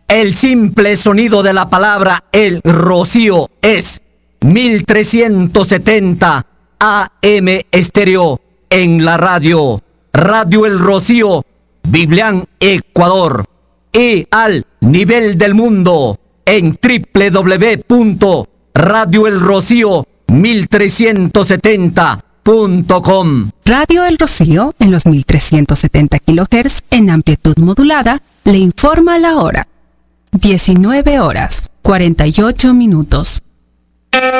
El simple sonido de la palabra El Rocío es 1370 AM estéreo en la radio. Radio El Rocío, Biblián, Ecuador. Y al nivel del mundo en www.radioelrocío1370.com. Radio El Rocío, en los 1370 kHz en amplitud modulada, le informa la hora. 19 horas, 48 minutos.